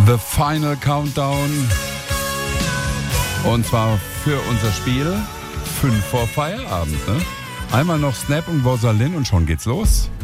The Final Countdown. Und zwar für unser Spiel 5 vor Feierabend. Ne? Einmal noch Snap und Rosalind und schon geht's los.